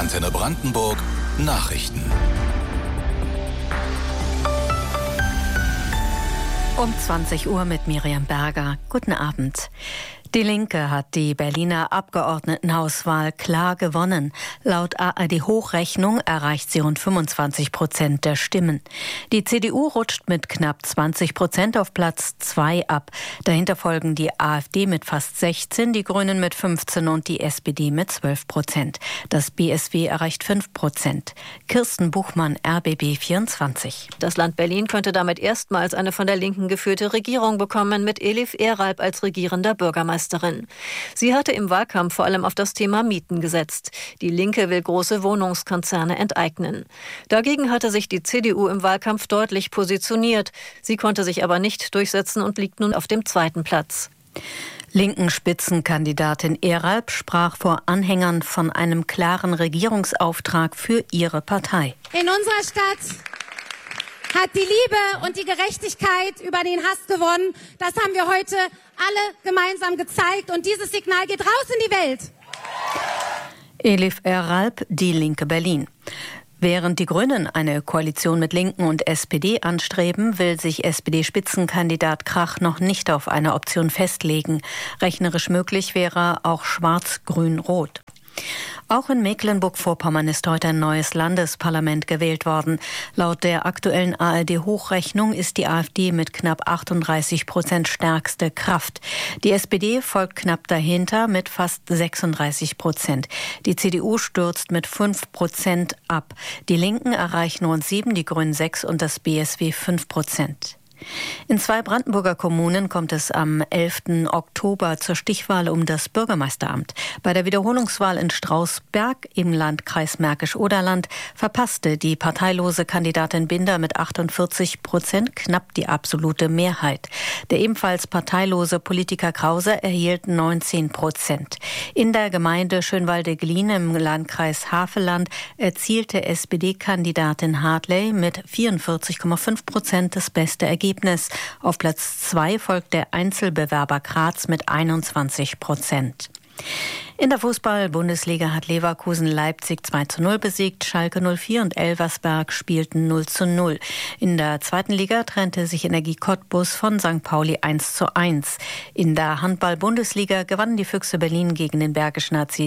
Antenne Brandenburg Nachrichten. Um 20 Uhr mit Miriam Berger. Guten Abend. Die Linke hat die Berliner Abgeordnetenhauswahl klar gewonnen. Laut ARD-Hochrechnung erreicht sie rund 25% der Stimmen. Die CDU rutscht mit knapp 20% auf Platz 2 ab. Dahinter folgen die AfD mit fast 16, die Grünen mit 15 und die SPD mit 12%. Das BSW erreicht 5%. Kirsten Buchmann, RBB 24. Das Land Berlin könnte damit erstmals eine von der Linken geführte Regierung bekommen, mit Elif Eralp als regierender Bürgermeisterin. Sie hatte im Wahlkampf vor allem auf das Thema Mieten gesetzt. Die Linke will große Wohnungskonzerne enteignen. Dagegen hatte sich die CDU im Wahlkampf deutlich positioniert. Sie konnte sich aber nicht durchsetzen und liegt nun auf dem 2. Platz. Linken Spitzenkandidatin Eralp sprach vor Anhängern von einem klaren Regierungsauftrag für ihre Partei. In unserer Stadt hat die Liebe und die Gerechtigkeit über den Hass gewonnen. Das haben wir heute alle gemeinsam gezeigt. Und dieses Signal geht raus in die Welt. Elif Eralp, die Linke Berlin. Während die Grünen eine Koalition mit Linken und SPD anstreben, will sich SPD-Spitzenkandidat Krach noch nicht auf eine Option festlegen. Rechnerisch möglich wäre auch Schwarz-Grün-Rot. Auch in Mecklenburg-Vorpommern ist heute ein neues Landesparlament gewählt worden. Laut der aktuellen ARD-Hochrechnung ist die AfD mit knapp 38% stärkste Kraft. Die SPD folgt knapp dahinter mit fast 36%. Die CDU stürzt mit 5% ab. Die Linken erreichen rund 7, die Grünen 6 und das BSW 5%. In 2 Brandenburger Kommunen kommt es am 11. Oktober zur Stichwahl um das Bürgermeisteramt. Bei der Wiederholungswahl in Strausberg im Landkreis Märkisch-Oderland verpasste die parteilose Kandidatin Binder mit 48% knapp die absolute Mehrheit. Der ebenfalls parteilose Politiker Krause erhielt 19%. In der Gemeinde Schönwalde-Glien im Landkreis Havelland erzielte SPD-Kandidatin Hartley mit 44,5% das beste Ergebnis. Auf Platz 2 folgt der Einzelbewerber Graz mit 21%. In der Fußball-Bundesliga hat Leverkusen Leipzig 2:0 besiegt, Schalke 04 und Elversberg spielten 0:0. In der 2. Liga trennte sich Energie Cottbus von St. Pauli 1:1. In der Handball-Bundesliga gewannen die Füchse Berlin gegen den Bergischen HC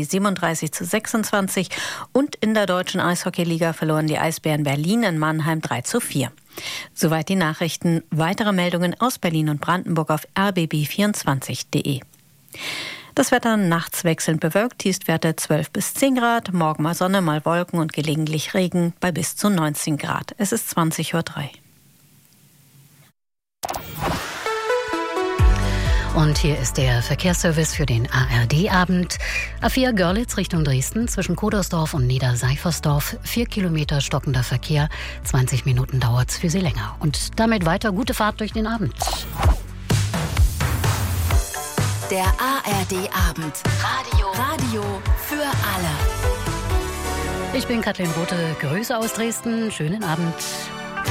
37:26 und in der Deutschen Eishockeyliga verloren die Eisbären Berlin in Mannheim 3:4. Soweit die Nachrichten. Weitere Meldungen aus Berlin und Brandenburg auf rbb24.de. Das Wetter nachts wechselnd bewölkt, Tiefstwerte 12 bis 10 Grad, morgen mal Sonne, mal Wolken und gelegentlich Regen bei bis zu 19 Grad. Es ist 20:03 Uhr. Und hier ist der Verkehrsservice für den ARD-Abend. A4 Görlitz Richtung Dresden zwischen Kodersdorf und Niederseifersdorf. 4 Kilometer stockender Verkehr. 20 Minuten dauert's für Sie länger. Und damit weiter gute Fahrt durch den Abend. Der ARD-Abend. Radio für alle. Ich bin Kathleen Bote. Grüße aus Dresden. Schönen Abend.